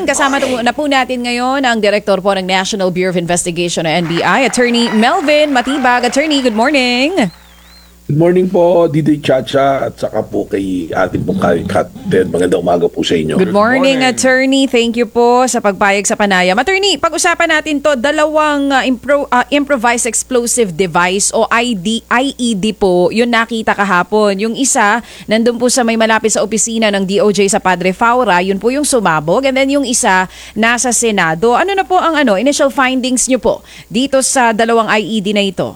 kasama na po natin ngayon ang Direktor po ng National Bureau of Investigation ng NBI, Attorney Melvin Matibag. Attorney, good morning. Good morning po, DJ Chacha, at saka po kay ating pong Ted. Magandang umaga po sa inyo. Good morning, Attorney. Thank you po sa pagpayag sa panayam. Attorney, pag-usapan natin to, dalawang improvised explosive device o IED po, yun nakita kahapon. Yung isa, nandun po sa may malapit sa opisina ng DOJ sa Padre Faura, yun po yung sumabog. And then yung isa, nasa Senado. Ano na po ang initial findings nyo po dito sa dalawang IED na ito?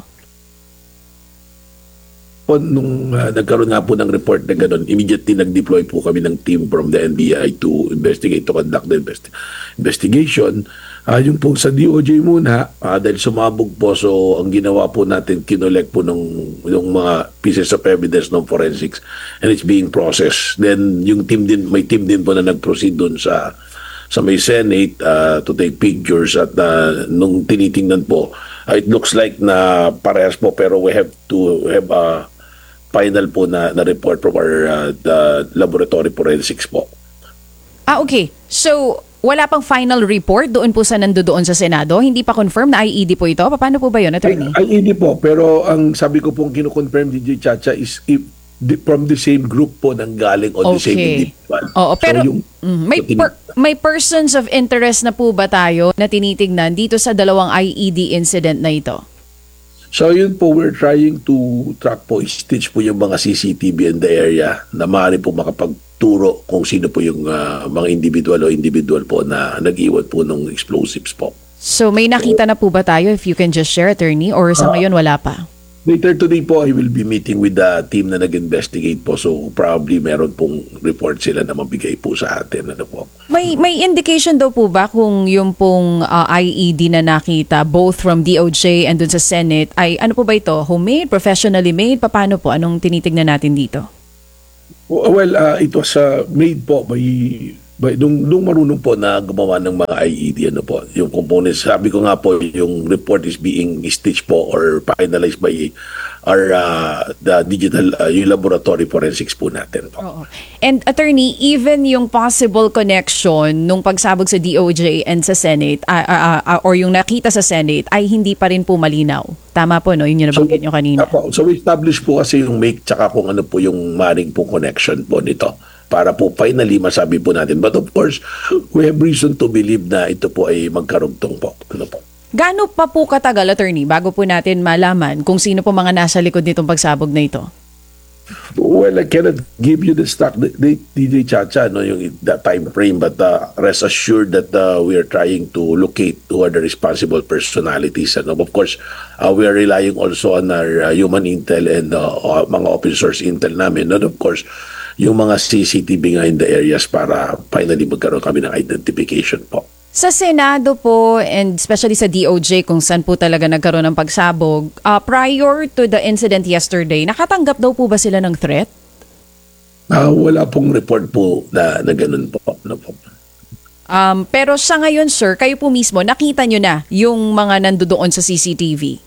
Nung nagkaroon nga po ng report na gano'n, immediately nag-deploy po kami ng team from the NBI to conduct the investigation. Yung po sa DOJ muna, dahil sumabog po, so ang ginawa po natin, kinolek po yung mga pieces of evidence ng forensics and it's being processed. Then yung team din, may team din po na nag-proceed dun sa may Senate to take pictures at nung tinitingnan po, it looks like na parehas po pero we have to have final po na report from our the laboratory forensics po. Okay. So, wala pang final report doon po sa nandoon sa Senado? Hindi pa confirm na IED po ito? Paano po ba yun, Attorney? IED po, pero ang sabi ko pong kino-confirm DJ Chacha is from the same group po nang galing o the same individual. Oo, pero so, may persons of interest na po ba tayo na tinitignan dito sa dalawang IED incident na ito? So yun po, we're trying to track po, stitch po yung mga CCTV in the area na maaari po makapagturo kung sino po yung mga individual po na nag-iwan po ng explosives po. So may nakita na po ba tayo, if you can just share, Attorney, or sa ngayon wala pa? Later today po, I will be meeting with the team na nag-investigate po. So probably meron pong report sila na mabigay po sa atin. Ano po. May indication daw po ba kung yung pong IED na nakita both from DOJ and dun sa Senate ay ano po ba ito? Homemade? Professionally made? Paano po? Anong tinitignan natin dito? Well, it was made po by nung marunong po na gumawa ng mga IED, ano po, yung components. Sabi ko nga po, yung report is being stitched po or finalized by our the digital yung laboratory forensics po natin po. Oo. And Attorney, even yung possible connection nung pagsabog sa DOJ and sa Senate or yung nakita sa Senate ay hindi pa rin po malinaw. Tama po, no? Yun yung nabanggit nyo kanina. So we established po kasi yung make tsaka kung ano po yung maring po connection po nito para po finally masabi po natin. But of course, we have reason to believe na ito po ay magkarugtong po. Ano po? Gaano pa po katagal, Attorney, bago po natin malaman kung sino po mga nasa likod nitong pagsabog na ito? Well, I cannot give you the stock DJ Chacha, no, yung that time frame, but rest assured that we are trying to locate who are the responsible personalities. And of course, we are relying also on our human intel and mga officers intel namin. And of course, yung mga CCTV nga in the areas para finally magkaroon kami ng identification po. Sa Senado po and especially sa DOJ kung saan po talaga nagkaroon ng pagsabog, prior to the incident yesterday, nakatanggap daw po ba sila ng threat? Wala pong report po na ganun po. No po. Pero sa ngayon, sir, kayo po mismo, nakita nyo na yung mga nandoon sa CCTV?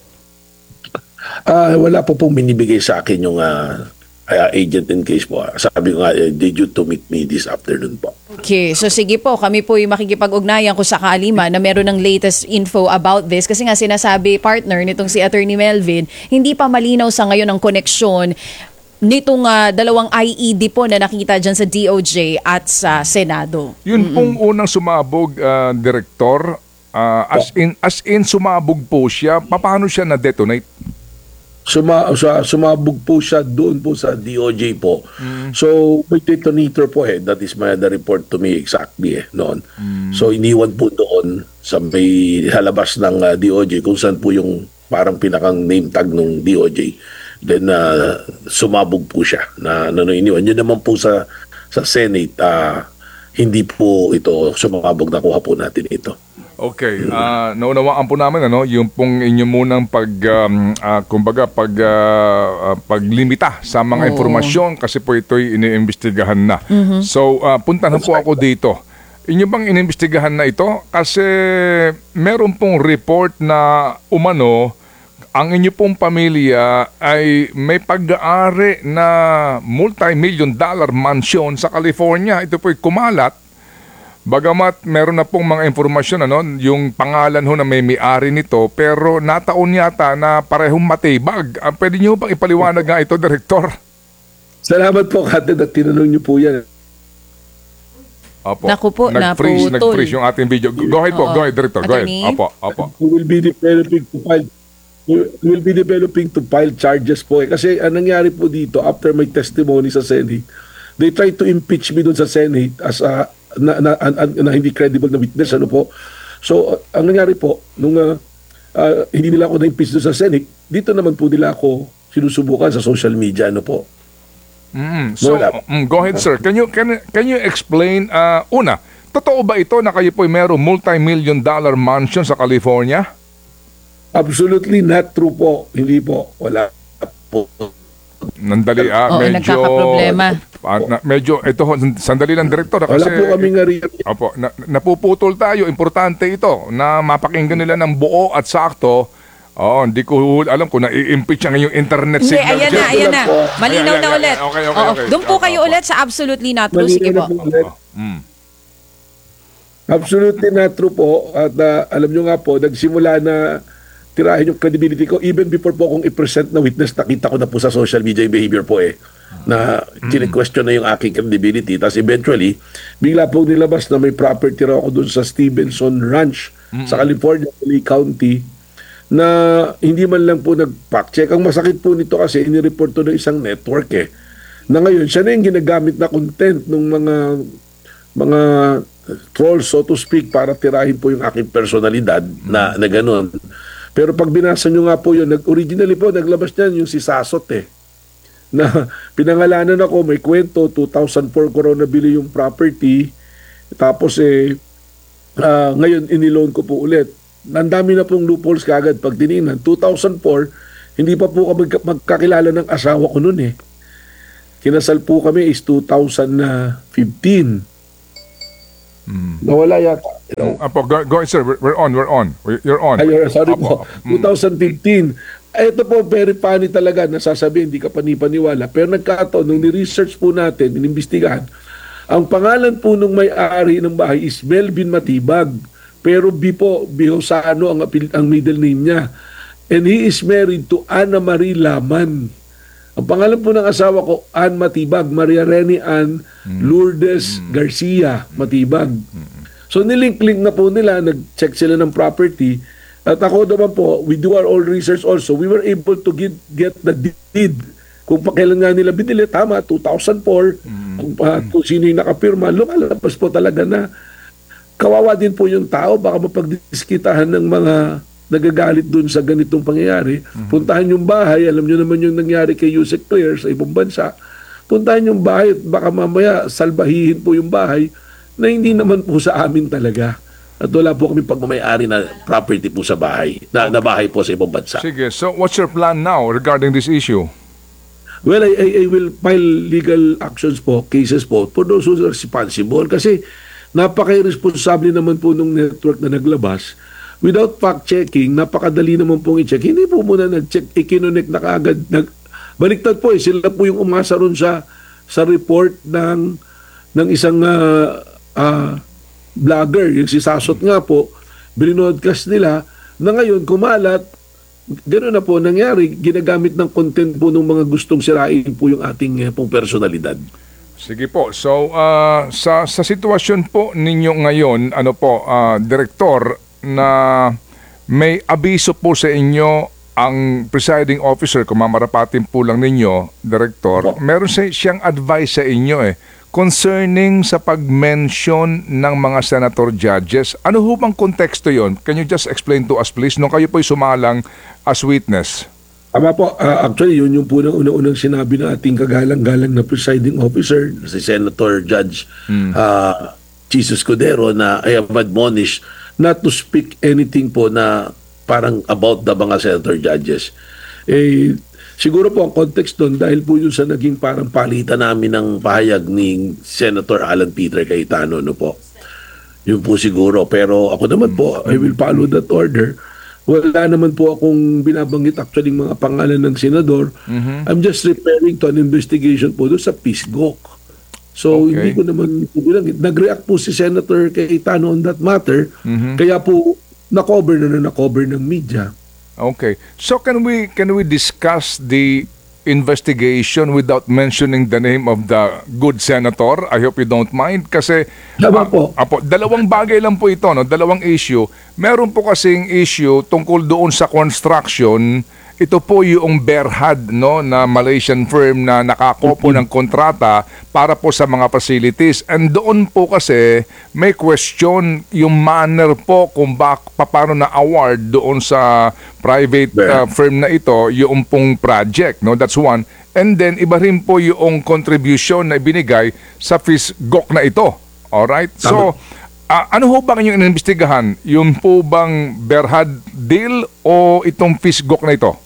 Wala po pong binibigay sa akin yung agent in case po. Sabi ko nga, they due to meet me this afternoon po. Okay, so sige po, kami po yung makikipag-ugnayan kung sakali man na meron ng latest info about this. Kasi nga sinasabi, partner, nitong si Attorney Melvin, hindi pa malinaw sa ngayon ang koneksyon nitong dalawang IED po na nakita dyan sa DOJ at sa Senado. Yun pong unang sumabog, Direktor, as in sumabog po siya, paano siya na-detonate? Sumabog po siya doon po sa DOJ po. So, may detonator po that is the report to me exactly noon. So, iniwan po doon sa may halabas ng DOJ kung saan po yung parang pinakang name tag ng DOJ. Then, sumabog po siya na iniwan. Yun naman po sa Senate, hindi po ito sumabog, nakuha po natin ito. Okay, naunawaan po namin yung pong inyo munang paglimita sa mga impormasyon kasi po ito'y iniimbestigahan na. So, puntahan po ako dito. Inyo bang inimbestigahan na ito? Kasi meron pong report na umano ang inyo pong pamilya ay may pag-aari na multi-million-dollar mansion sa California. Ito po'y kumalat. Bagamat meron na pong mga impormasyon, yung pangalan ho na may-ari nito, pero nataon yata na parehong matibag. Pwede niyo bang ipaliwanag nga ito, Direktor? Salamat po, Kapatid, at tinanong niyo po yan. Opo. Naku po, naputol. Nag-freeze yung ating video. Go ahead po, go ahead, Director. Go ahead. Attorney? Opo. We will be developing to file charges po. Kasi anong nangyari po dito, after my testimony sa Senate, they tried to impeach me doon sa Senate as a na hindi credible na witness. So, ang nangyari po, nung hindi nila ako na-impeach doon sa Senate, dito naman po nila ako sinusubukan sa social media. So, go ahead, sir. Can you explain, una, totoo ba ito na kayo po mayroong multi-million-dollar mansion sa California? Absolutely not true po. Hindi po. Wala po. Nandali, nagkakaproblema. Medyo, ito, sandali lang, Direktor. Kasi, Wala po kaming opo, napuputol tayo. Importante ito na mapakinggan nila ng buo at sakto. Hindi ko alam kung na-i-impeach ang yung internet Hindi, signal. ayan na. Malinaw na ulit. Okay. Doon po kayo ulit sa absolutely not true. Sige po. Absolutely not true po. At alam nyo nga po, nagsimula na tirahin yung credibility ko. Even before po akong i-present na witness, nakita ko na po sa social media yung behavior po na kine-question na yung aking credibility. Tapos eventually, bigla po nilabas na may property raw ako doon sa Stevenson Ranch sa California, LA County, na hindi man lang po nag-fact check. Ang masakit po nito kasi inireport to ng isang network na ngayon, siya na yung ginagamit na content ng mga trolls, so to speak, para tirahin po yung aking personalidad na gano'n. Pero pag binasa nyo nga po yun, originally po, naglabas niyan yung si Sasot na pinangalanan ako, may kwento, 2004 ko raw nabili yung property, tapos ngayon iniloan ko po ulit. Ang dami na pong loopholes kagad pag tinignan. 2004, hindi pa po kami magkakilala ng asawa ko noon Kinasal po kami is 2015. Nawala yata. Apo, go ahead, sir. We're on. You're on. Sorry po. 2015. Ito po, very funny talaga. Nasasabihin, hindi ka panipaniwala. Pero nagkataon, nung ni-research po natin, inimbestigahan, ang pangalan po nung may-ari ng bahay is Melvin Matibag. Pero Bihosano ang middle name niya. And he is married to Ana Marie Laman. Ang pangalan po ng asawa ko, Ann Matibag, Maria Rene Ann Lourdes Garcia Matibag. So nilink-link na po nila, nag-check sila ng property. At ako naman po, we do our own research also. We were able to get the deed. Kung kailan nga nila binili, tama, 2004. Kung sino yung nakapirma, lumalabas po talaga na kawawa din po yung tao. Baka mapagdiskitahan ng mga nagagalit dun sa ganitong pangyayari. Puntahan yung bahay, alam nyo naman yung nangyari kay Yusek Claire sa ibang bansa. Puntahan yung bahay at baka mamaya salbahihin po yung bahay na hindi naman po sa amin talaga. At wala po kami pagmamayari na property po sa bahay, na bahay po sa ibang bansa. Sige, so what's your plan now regarding this issue? Well, I will file legal actions po, cases po, for those who are responsible. Kasi napaka-irresponsable naman po nung network na naglabas. Without fact-checking, napakadali naman pong i-check. Hindi po muna nag-check, ikinonek na kaagad. Baliktad po sila po yung umasa ron sa report ng isang vlogger, yung si Sasot nga po, binodcast nila na ngayon kumalat, gano'n na po nangyari, ginagamit ng content po ng mga gustong sirain po yung ating pong personalidad. Sige po. So, sa sitwasyon po ninyo ngayon, Direktor, na may abiso po sa inyo ang presiding officer, kung mamarapatin po lang ninyo, Director, meron siyang advice sa inyo concerning sa pag-mention ng mga senator judges. Ano ho bang konteksto yon? Can you just explain to us, please, nung kayo po'y sumalang as witness? Tama po. Actually, yun yung po ng unang sinabi ng ating kagalang-galang na presiding officer, si Senator Judge Jesus Cordero, na I have admonished not to speak anything po na parang about the mga senator judges. Siguro po ang context doon dahil po yun sa naging parang palitan namin ng pahayag ni Senator Alan Peter Cayetano, po. Yun po siguro. Pero ako naman po, I will follow that order. Wala naman po akong binabanggit actually mga pangalan ng senador. I'm just referring to an investigation po doon sa PISGOC. So Okay. hindi ko naman bilang. Nag-react po si Senator Cayetano on that matter. Kaya po na-cover ng media. Okay. So can we discuss the investigation without mentioning the name of the good senator? I hope you don't mind kasi Tama po. dalawang bagay lang po ito, no? Dalawang issue. Meron po kasing issue tungkol doon sa construction. Ito po yung Berhad, no, na Malaysian firm na nakakopo ng kontrata para po sa mga facilities. And doon po kasi may question yung manner po kung paano na award doon sa private firm na ito yung pong project, no. That's one. And then iba rin po yung contribution na ibinigay sa FISGOC na ito. Alright? So ano ho bang inyong inimbestigahan? Yung po bang Berhad deal o itong FISGOC na ito?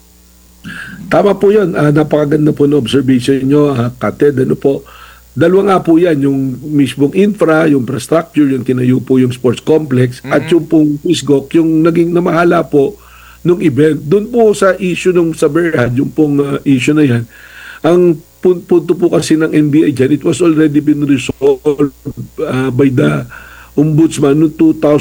Tama po yun. Napakaganda po na observation nyo, Kated. Ano po, dalawa nga po yan, yung mismong infra, yung infrastructure, yung tinayo po yung sports complex, at yung pong FISGOC, yung naging namahala po nung event. Doon po sa issue nung sa Berhad, yung pong issue na yan, ang punto po kasi ng NBI dyan, it was already been resolved by the Ombudsman noong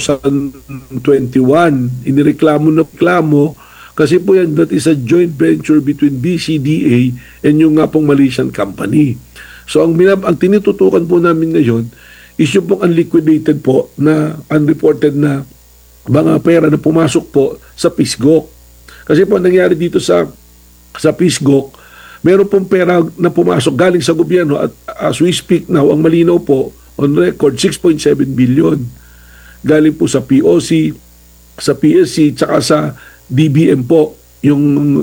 2021. Inireklamo na reklamo kasi po yan, that is a joint venture between BCDA and yung nga pong Malaysian company. So ang tinututukan po namin ngayon is yung pong unliquidated po na unreported na mga pera na pumasok po sa FISGOC. Kasi po nangyari dito sa FISGOC, meron pong pera na pumasok galing sa gobyerno at as we speak now, ang malinaw po on record, 6.7 billion. Galing po sa POC, sa PSC, tsaka sa DBM po, yung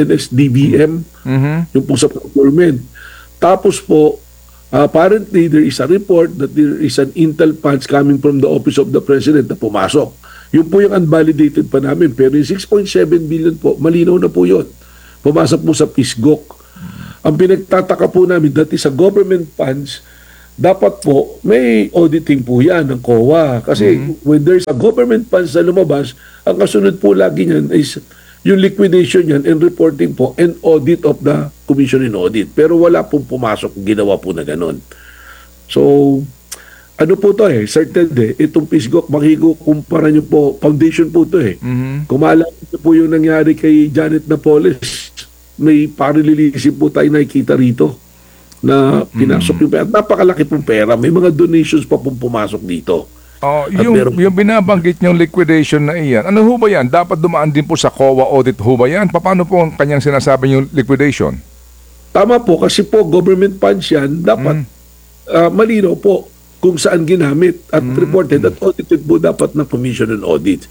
NSDBM, yung po sa procurement. Tapos po, apparently there is a report that there is an intel funds coming from the Office of the President na pumasok. Yun po yung unvalidated pa namin. Pero yung 6.7 billion po, malinaw na po yun. Pumasok po sa FISGOC. Ang pinagtataka po namin, that is a government funds, dapat po may auditing po yan ng COA. Kasi when there's a government funds na lumabas, ang kasunod po lagi niyan is yung liquidation yan and reporting po and audit of the Commission in Audit. Pero wala pong pumasok, ginawa po na ganon. So, ano po to certain itong FISGOC, makikukumpara nyo po, foundation po to Kung maalala nyo po yung nangyari kay Janet Napoles, may parililisin po tayo nakikita rito na pinasok yung pera. Napakalaki pong pera. May mga donations pa pong pumasok dito. Yung binabanggit niyong liquidation na iyan, ano ho ba yan? Dapat dumaan din po sa COA audit ho ba yan? Paano po ang kanyang sinasabi yung liquidation? Tama po, kasi po government funds yan, dapat malinaw po kung saan ginamit at reported at audited po dapat ng Commission on Audit.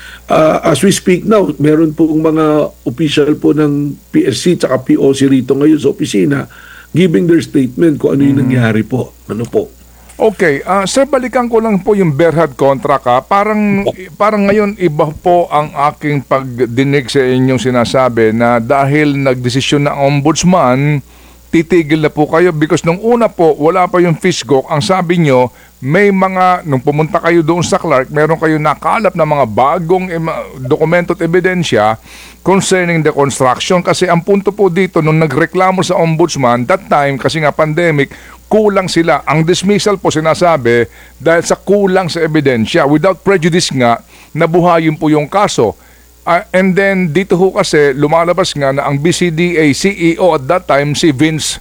As we speak now, meron pong mga official po ng PSC tsaka POC rito ngayon sa opisina giving their statement kung ano yung nangyari po. Ano po? Okay, sir, balikan ko lang po yung Berhad contract. Parang ngayon iba po ang aking pagdinig sa inyong sinasabi na dahil nagdesisyon na ombudsman, titigil na po kayo because nung una po, wala pa yung FISGOC. Ang sabi nyo, may mga, nung pumunta kayo doon sa Clark, meron kayo nakalap na mga bagong dokumento at ebidensya concerning the construction. Kasi ang punto po dito, nung nagreklamo sa ombudsman, that time, kasi nga pandemic, kulang sila. Ang dismissal po sinasabi dahil sa kulang sa ebidensya. Without prejudice nga, nabuhayin po yung kaso. And then dito ho kasi lumalabas nga na ang BCDA CEO at that time si Vince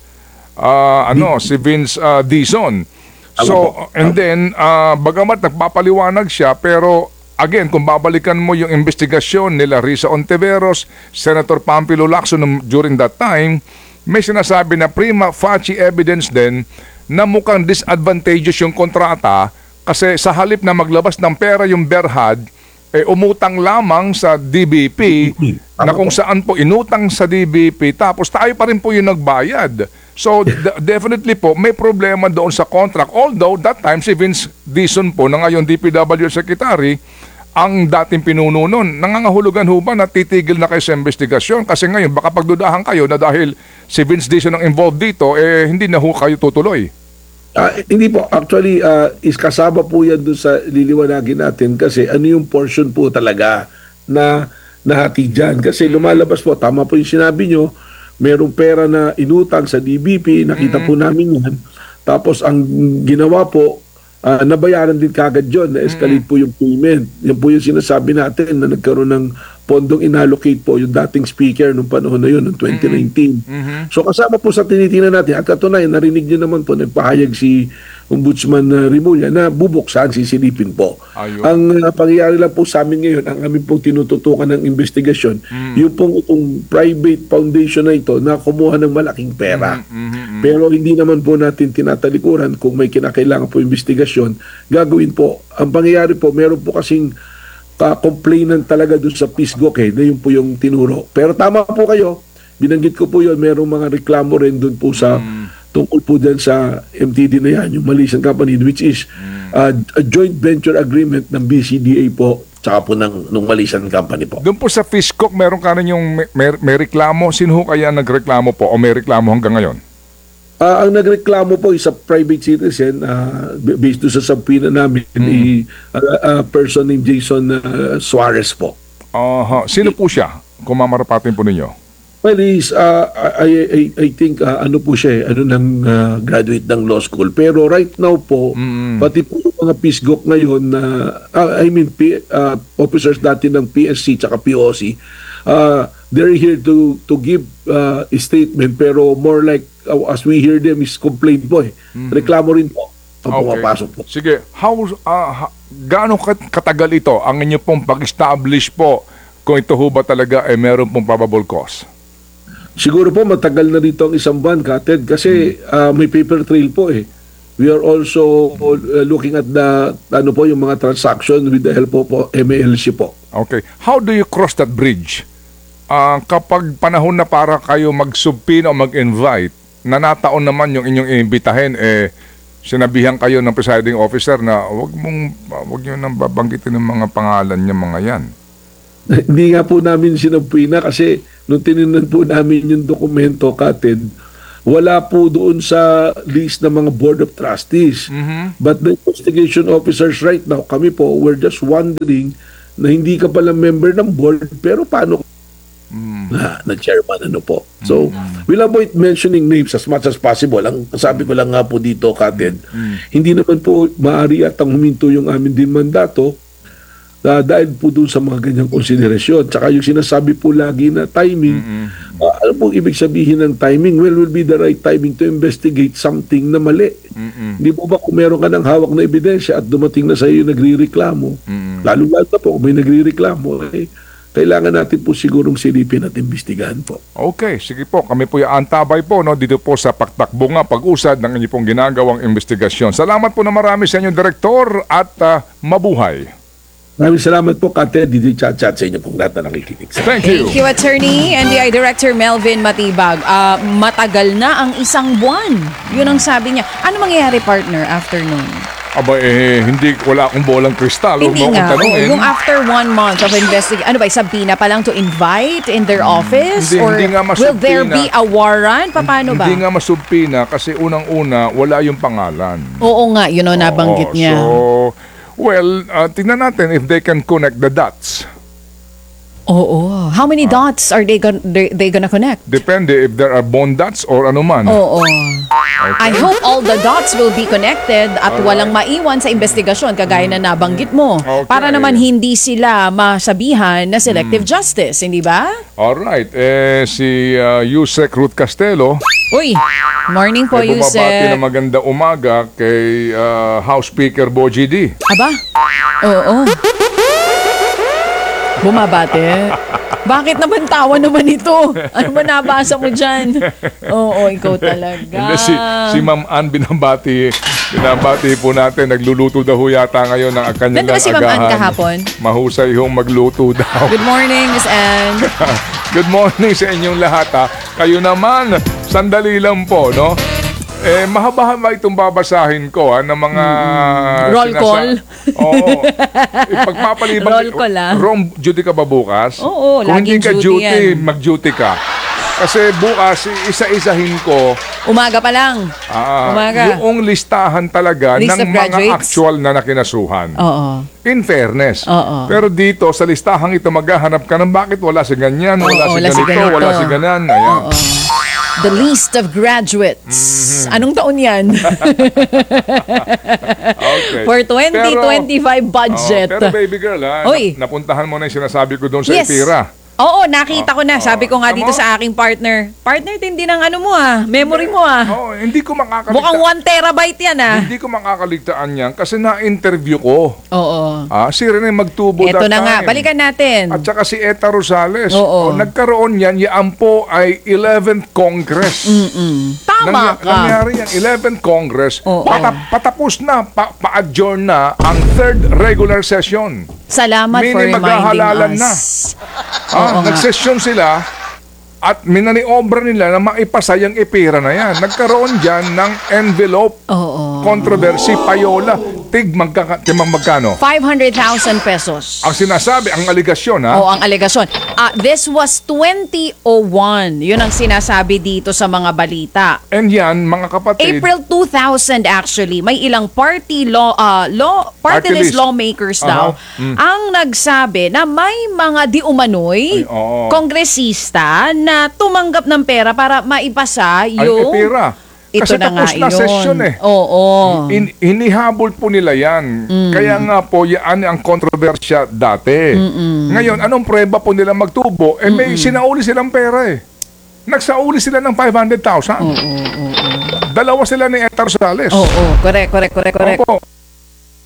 Dizon. So and then bagamat nagpapaliwanag siya, pero again kung babalikan mo yung investigasyon nila Risa Ontiveros, Senator Pampilo Lacson during that time, may sinasabi na prima facie evidence din na mukhang disadvantageous yung kontrata kasi sa halip na maglabas ng pera yung Berhad, umutang lamang sa DBP na kung saan po inutang sa DBP tapos tayo pa rin po yung nagbayad. So definitely po may problema doon sa contract. Although that time si Vince Dizon po na ngayon DPW Secretary ang dating pinuno nun. Nangangahulugan ho ba na titigil na kayo sa investigasyon? Kasi ngayon baka pagdudahan kayo na dahil si Vince Dizon ang involved dito, hindi na ho kayo tutuloy. Hindi po. Actually, is kasama po yan doon sa liliwanagin natin kasi ano yung portion po talaga na nahati dyan. Kasi lumalabas po, tama po yung sinabi nyo, merong pera na inutang sa DBP, nakita po namin yan. Tapos ang ginawa po, nabayaran din kagad yun, na-escalate po yung payment. Yan po yung sinasabi natin na nagkaroon ng pondong inallocate po yung dating speaker nung panahon na yun, noong 2019. So kasama po sa tinitingnan natin, at katunayan, narinig nyo naman po, nagpahayag si Ombudsman Rimulya na bubuksan, sisilipin po. Ayun. Ang pangyayari lang po sa amin ngayon, ang aming pong tinututukan ng investigasyon, yung pong itong private foundation na ito na kumuha ng malaking pera. Pero hindi naman po natin tinatalikuran kung may kinakailangan po investigasyon, gagawin po. Ang pangyayari po, meron po kasing complainant talaga doon sa PISGOC na yun po yung tinuro. Pero tama po kayo, binanggit ko po yun, merong mga reklamo rin doon po sa tungkol po dyan sa MTD na yan, yung Malaysian company, which is a joint venture agreement ng BCDA po tsaka po ng Malaysian company po. Doon po sa Fishcook, meron ka rin yung may reklamo. Sino ho kaya nagreklamo po o may reklamo hanggang ngayon? Ang nagreklamo po is a private citizen based doon sa subpoena namin, a person named Jason Suarez po. Sino po siya? Kung mamarapatin po ninyo. Well, I think ano po siya, graduate ng law school. Pero right now po, pati po yung mga PISGOC ngayon na, officers dati ng PSC tsaka POC, they're here to give a statement, pero more like, as we hear them, is complaint po eh. Reklamo rin po ang pumapasok po. Sige, gaano katagal ito ang inyo pong pag-establish po kung ito ho ba talaga meron pong probable cause? Siguro po matagal na dito ang isang buwan, Kated, kasi may paper trail po eh. We are also looking at yung mga transaction with the help of MLC po. Okay. How do you cross that bridge? Kapag panahon na para kayo mag-subpoena o mag-invite, na nataon naman yung inyong iimbitahin, sinabihan kayo ng presiding officer na wag nyo nang babanggitin ng mga pangalan niya mga yan. Hindi nga po namin sinubpoena kasi nung tinignan po namin yung dokumento, Kated, wala po doon sa list ng mga board of trustees. But the investigation officers right now, kami po, we're just wondering na hindi ka pala member ng board, pero paano na chairman po. So, we'll avoid mentioning names as much as possible. Ang sabi ko lang nga po dito, Kated, hindi naman po maaari atang huminto yung amin din mandato dahil po doon sa mga ganyang konsiderasyon. Tsaka yung sinasabi po lagi na timing, ano po ibig sabihin ng timing? Well, will be the right timing to investigate something na mali. Hindi po ba kung meron ka ng hawak na ebidensya at dumating na sa iyo nagre-reklamo, lalo-lalo na po kung may nagre-reklamo, kailangan natin po sigurong silipin at imbestigahan po. Okay, sige po. Kami po yung antabay po dito po sa Paktakbunga, pag-usad ng inyong pong ginagawang investigasyon. Salamat po na marami sa inyong Direktor at mabuhay. Maraming salamat po, Kate. Dito chat-chat sa inyo pong lahat na nakikinig. Thank you. Thank you, Attorney NBI Director Melvin Matibag. Matagal na ang isang buwan. Yun ang sabi niya. Ano mangyayari, partner, after noon? Aba, wala akong bolang kristal. Hindi nga. Yung after 1 month of investigation, ano ba, subpoena pa lang to invite in their office? Hindi nga will there be a warrant? Paano ba? Hindi nga masubpoena kasi unang-una, wala yung pangalan. Oo nga, yun o, nabanggit niya. So, well, tingnan natin if they can connect the dots. Oo. How many dots are they gonna connect? Depende if there are bone dots or ano man. Oo. I hope all the dots will be connected at walang maiwan sa investigasyon kagaya na nabanggit mo. Okay. Para naman hindi sila masabihan na selective justice, hindi ba? Alright. Si Yusek Ruth Castelo. Uy, morning po, Bumabati Yusek. na maganda umaga kay House Speaker Boji D. Aba? Oo. Bumabate. Bakit naman tawa naman ito? Ano ba nabasa mo dyan? Oo, ikaw talaga. Hindi, si Ma'am Ann binabati po natin. Nagluluto daw yata ngayon ng kanyang Nandun ba si Ma'am Ann kahapon? Mahusay hong magluto daw. Good morning, Miss Ann. Good morning sa inyong lahat ha. Kayo naman, sandali lang po, no? Mahaba-haba itong babasahin ko ng mga roll call. Oo. Pagpapalibang Roll call Rom, duty ka ba bukas? Oo, kung hindi laging ka duty yan. mag-duty ka. Kasi bukas, isa-isahin ko. Umaga pa lang. Umaga. Yung listahan talaga List ng of mga graduates? actual na nakinasuhan. Oo. In fairness. Oo. Pero dito, sa listahang ito, maghahanap ka ng bakit wala si ganyan, wala si wala si ganito, ganito. wala si ganan. Ayan. Oo. The least of graduates. Anong taon yan? Okay. For 2025 budget. Pero baby girl, Oy. napuntahan mo na yung sinasabi ko doon sa Yes. Ipira. Oo, nakita ko na. Sabi ko nga Tama? dito sa aking partner. Partner, tindi ng ano mo memory mo Hindi ko makakaligtaan. Mukhang 1 terabyte yan Hindi ko makakaligtaan yan kasi na-interview ko. Oo. Si Rene Magtubo Ito that na nga, time. balikan natin. At saka si Eta Rosales. Oo. Nagkaroon yan, yan po ay 11th Congress. Tama ka. Nangyari yan, 11th Congress. Oo. Patapos na, pa-adjourn na ang 3rd regular session. Salamat for Meaning reminding maghahalalan us. na. Nagsesyon sila at minaniobra nila na maipasa yung ipira na yan. Nagkaroon dyan ng envelope controversy, payola. Timang magkano? 500,000 pesos. Ang sinasabi, ang aligasyon Oo, ang alegasyon. This was 2001. Yun ang sinasabi dito sa mga balita. And yan, mga kapatid, April 2000 actually, may ilang party Party list list. lawmakers daw ang nagsabi na may mga di umano'y Ay, oo. kongresista na tumanggap ng pera para maipasa ay yung ipira. ito Kasi na nga tapos na yun. session Oo. Hinihabol po nila yan. Kaya nga po, yan ang kontrobersya dati. Ngayon, anong prueba po nila Magtubo? May sinauli silang pera Nagsauli sila ng 500,000. Dalawa sila ni Eta Rosales. Oo, correct. Opo.